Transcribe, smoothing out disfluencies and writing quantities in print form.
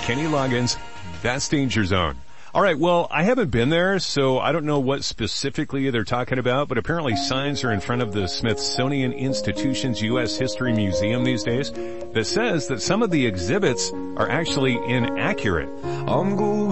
Kenny Loggins, that's Danger Zone. All right, well, I haven't been there, so I don't know what specifically they're talking about, but apparently signs are in front of the Smithsonian Institution's U.S. History Museum these days that says that some of the exhibits are actually inaccurate.